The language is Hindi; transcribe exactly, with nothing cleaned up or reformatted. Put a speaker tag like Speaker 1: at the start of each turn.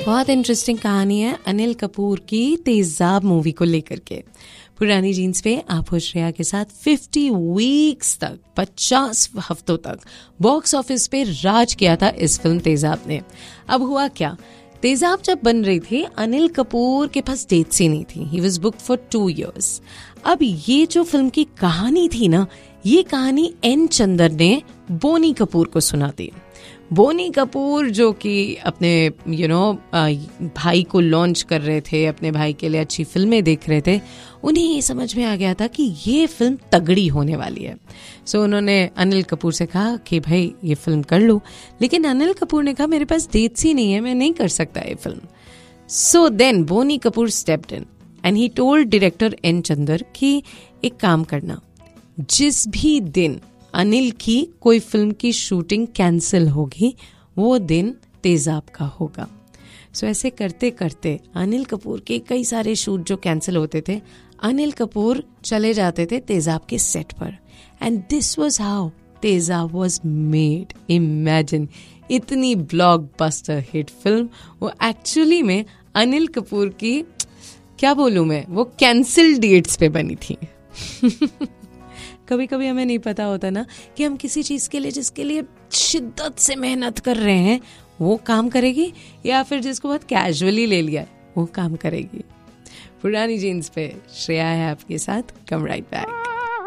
Speaker 1: बहुत इंटरेस्टिंग कहानी है अनिल कपूर की तेजाब मूवी को लेकर के। पुरानी जीन्स पे आप हो श्रेया के साथ पचास वीक्स तक, पचास हफ्तों तक बॉक्स ऑफिस पे राज किया था इस फिल्म तेजाब ने। अब हुआ क्या, तेजाब जब बन रही थी अनिल कपूर के पास डेट्स ही नहीं थी। He was booked for two years. अब ये जो फिल्म की कहानी थी ना, ये कहानी एन चंदर ने बोनी कपूर को सुना दी। बोनी कपूर जो कि अपने यू नो भाई को लॉन्च कर रहे थे, अपने भाई के लिए अच्छी फिल्में देख रहे थे, उन्हें ये समझ में आ गया था कि ये फिल्म तगड़ी होने वाली है। सो so, उन्होंने अनिल कपूर से कहा कि भाई ये फिल्म कर लो, लेकिन अनिल कपूर ने कहा मेरे पास डेट्स ही नहीं है, मैं नहीं कर सकता ये film. So then Boney Kapoor stepped in and he told director N Chandar कि एक काम करना, जिस भी दिन अनिल की कोई फिल्म की शूटिंग कैंसिल होगी वो दिन तेजाब का होगा। सो so, ऐसे करते करते अनिल कपूर के कई सारे शूट जो कैंसिल होते थे, अनिल कपूर चले जाते थे तेजाब के सेट पर। एंड दिस वाज हाउ तेजाब वाज मेड। इमेजिन, इतनी ब्लॉकबस्टर हिट फिल्म वो एक्चुअली में अनिल कपूर की, क्या बोलूं मैं, वो कैंसिल डेट्स पे बनी थी। कभी कभी हमें नहीं पता होता ना कि हम किसी चीज के लिए, जिसके लिए शिद्दत से मेहनत कर रहे हैं, वो काम करेगी, या फिर जिसको बहुत कैजुअली ले लिया वो काम करेगी। पुरानी जीन्स पे श्रेया है आपके साथ। कम राइट बैक।